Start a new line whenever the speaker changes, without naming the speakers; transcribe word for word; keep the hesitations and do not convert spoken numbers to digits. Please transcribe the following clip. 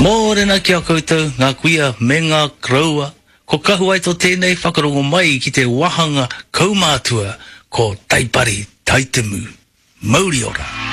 Mōrena kia koutou, ngā kuia me ngā kraua, ko kahuai tō tēnei whakarongo mai ki te wahanga kaumātua ko Taipari Taitemu. Mauri ora.